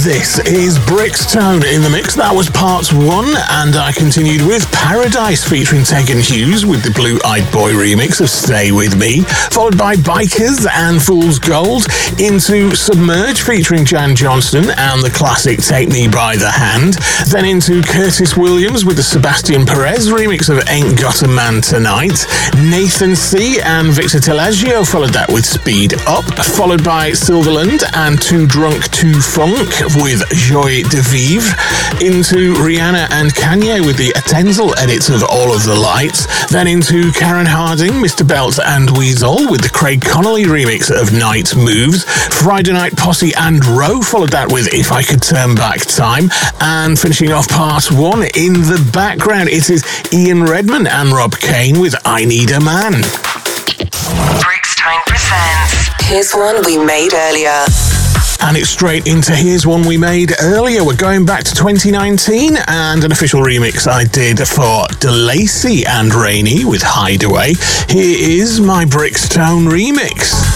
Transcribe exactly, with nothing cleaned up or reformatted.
This is Brixton in the mix. That was part one, and I continued with Paradise featuring Tegan Hughes with the Blue Eyed Boy remix of Stay With Me, followed by Bikers and Fool's Gold, into Submerge featuring Jan Johnston and the classic Take Me By The Hand, then into Curtis Williams with the Sebastian Perez remix of Ain't Got A Man Tonight, Nathan C. and Victor Telagio followed that with Speed Up, followed by Silverland and Too Drunk Too Funk with Joy de Vivre, into Rihanna and Kanye with the Atenzel edits of All of the Lights, then into Karen Harding, Mister Belt and Weasel with the Craig Connolly remix of Night Moves, Friday Night Posse and Roe followed that with If I Could Turn Back Time, and finishing off part one in the background, it is Ian Redman and Rob Kane with I Need a Man. Brixton presents Here's One We Made Earlier. And it's straight into Here's One We Made Earlier. We're going back to twenty nineteen and an official remix I did for DeLacy and Rainey with Hideaway. Here is my Brixton remix.